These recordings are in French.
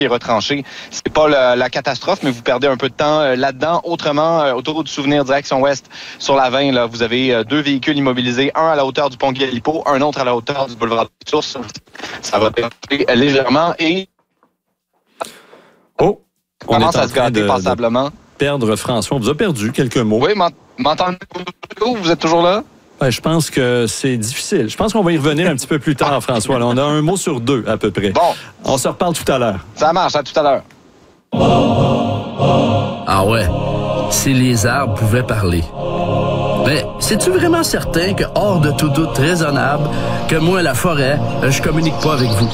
est retranché. C'est pas la catastrophe, mais vous perdez un peu de temps là-dedans. Autrement, autour du souvenir direction ouest sur la 20, là, vous avez 2 véhicules immobilisés, un à la hauteur du pont Galipo, un autre à la hauteur du boulevard des Sources. Ça va péter légèrement et on commence à se gâter passablement. Perdre François, on vous a perdu quelques mots. Oui, m'entendez-vous? Vous êtes toujours là? Je pense que c'est difficile. Je pense qu'on va y revenir un petit peu plus tard, François. Là, on a un mot sur 2, à peu près. Bon. On se reparle tout à l'heure. Ça marche, à tout à l'heure. Ah ouais, si les arbres pouvaient parler. Mais c'est-tu vraiment certain que, hors de tout doute raisonnable, que moi, la forêt, je communique pas avec vous?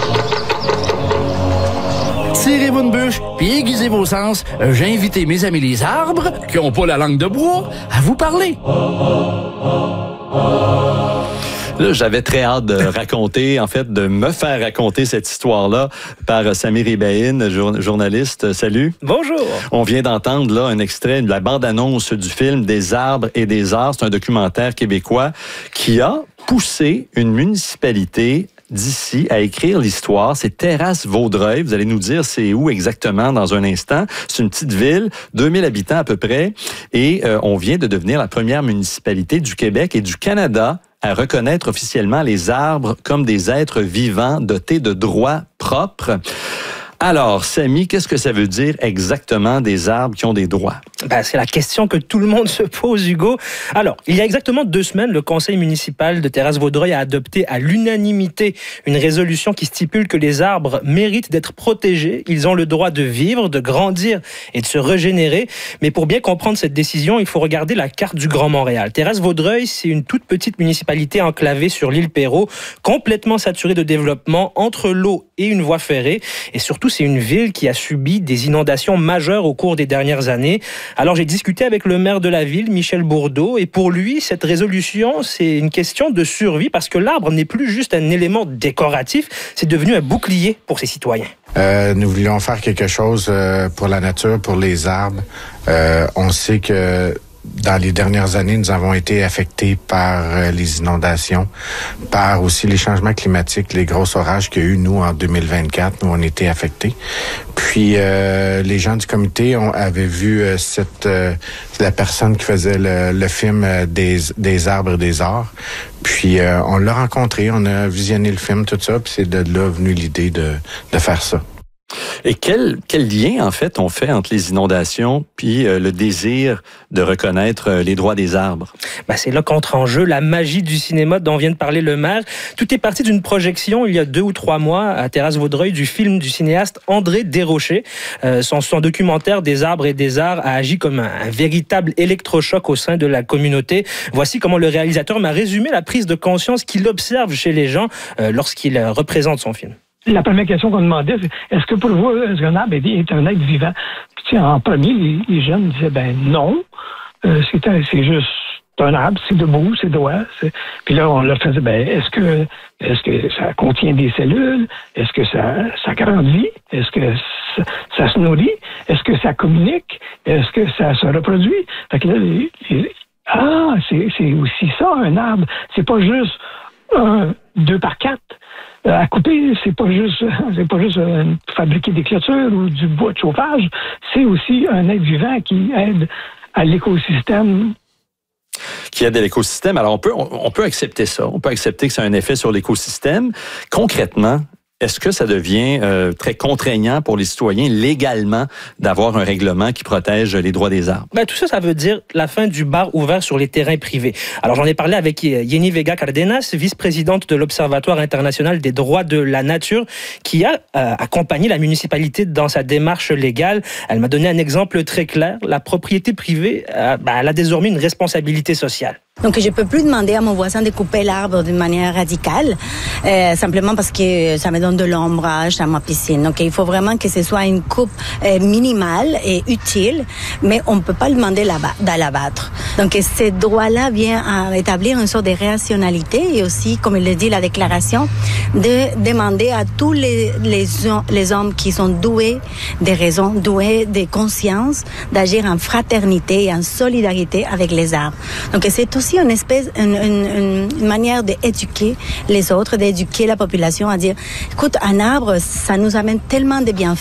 Tirez-vous une bûche, puis aiguisez vos sens. J'ai invité mes amis les arbres, qui ont pas la langue de bois, à vous parler. Là, j'avais très hâte de raconter, en fait, de me faire raconter cette histoire-là par Samir Ibaïn, journaliste. Salut. Bonjour. On vient d'entendre là un extrait de la bande-annonce du film Des arbres et des arts. C'est un documentaire québécois qui a poussé une municipalité d'ici à écrire l'histoire. C'est Terrasse-Vaudreuil. Vous allez nous dire c'est où exactement dans un instant. C'est une petite ville, 2000 habitants à peu près. Et on vient de devenir la première municipalité du Québec et du Canada à reconnaître officiellement les arbres comme des êtres vivants dotés de droits propres. Alors, Samy, qu'est-ce que ça veut dire exactement des arbres qui ont des droits? C'est la question que tout le monde se pose, Hugo. Alors, il y a exactement 2 semaines, le conseil municipal de Terrasse-Vaudreuil a adopté à l'unanimité une résolution qui stipule que les arbres méritent d'être protégés. Ils ont le droit de vivre, de grandir et de se régénérer. Mais pour bien comprendre cette décision, il faut regarder la carte du Grand Montréal. Terrasse-Vaudreuil, c'est une toute petite municipalité enclavée sur l'île Perrot, complètement saturée de développement entre l'eau et une voie ferrée. Et surtout, c'est une ville qui a subi des inondations majeures au cours des dernières années. Alors, j'ai discuté avec le maire de la ville, Michel Bourdeau, et pour lui, cette résolution, c'est une question de survie parce que l'arbre n'est plus juste un élément décoratif, c'est devenu un bouclier pour ses citoyens. Nous voulions faire quelque chose pour la nature, pour les arbres. On sait que dans les dernières années, nous avons été affectés par les inondations, par aussi les changements climatiques, les gros orages qu'il y a eu, nous, en 2024. Nous, on était affectés. Puis, les gens du comité avaient vu la personne qui faisait le film des arbres et des arts. Puis, on l'a rencontré, on a visionné le film, tout ça, puis c'est de là venue l'idée de faire ça. Et quel lien, en fait, on fait entre les inondations puis le désir de reconnaître les droits des arbres? C'est là qu'entre en jeu la magie du cinéma dont vient de parler le maire. Tout est parti d'une projection il y a 2 ou 3 mois à Terrasse-Vaudreuil du film du cinéaste André Desrochers. Son documentaire Des arbres et des arts a agi comme un véritable électrochoc au sein de la communauté. Voici comment le réalisateur m'a résumé la prise de conscience qu'il observe chez les gens lorsqu'il représente son film. La première question qu'on demandait, c'est est-ce que pour vous, un arbre est un être vivant? Puis, en premier, les jeunes disaient, non, c'est juste un arbre, c'est debout, c'est droit. Puis là, on leur faisait, est-ce que ça contient des cellules? Est-ce que ça grandit? Est-ce que ça se nourrit? Est-ce que ça communique? Est-ce que ça se reproduit? Fait que là, c'est aussi ça, un arbre. C'est pas juste 2 par 4. À couper, c'est pas juste fabriquer des clôtures ou du bois de chauffage. C'est aussi un être vivant qui aide à l'écosystème. Qui aide à l'écosystème. Alors, on peut accepter ça. On peut accepter que ça a un effet sur l'écosystème. Concrètement, est-ce que ça devient très contraignant pour les citoyens légalement d'avoir un règlement qui protège les droits des arbres? Tout ça, ça veut dire la fin du bar ouvert sur les terrains privés. Alors, j'en ai parlé avec Yeni Vega Cardenas, vice-présidente de l'Observatoire international des droits de la nature, qui a accompagné la municipalité dans sa démarche légale. Elle m'a donné un exemple très clair. La propriété privée, elle a désormais une responsabilité sociale. Donc, je peux plus demander à mon voisin de couper l'arbre d'une manière radicale, simplement parce que ça me donne de l'ombrage à ma piscine. Donc, il faut vraiment que ce soit une coupe minimale et utile, mais on ne peut pas le demander d'abattre. Donc, ce droit-là vient à établir une sorte de rationalité et aussi, comme il le dit la déclaration, de demander à tous les hommes qui sont doués de raison, doués de conscience, d'agir en fraternité et en solidarité avec les arbres. Donc, c'est tout aussi une manière d'éduquer les autres, d'éduquer la population à dire, écoute, un arbre, ça nous amène tellement de bienfaits.